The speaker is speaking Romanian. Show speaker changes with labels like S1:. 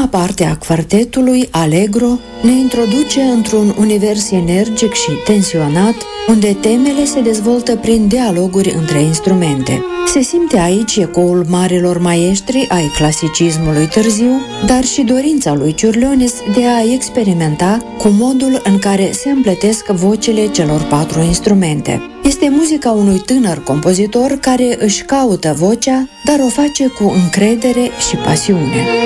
S1: Prima parte a quartetului, Allegro, ne introduce într-un univers energic și tensionat, unde temele se dezvoltă prin dialoguri între instrumente. Se simte aici ecoul marilor maestri ai clasicismului târziu, dar și dorința lui Ciurlionis de a experimenta cu modul în care se împletesc vocile celor 4 instrumente. Este muzica unui tânăr compozitor care își caută vocea, dar o face cu încredere și pasiune.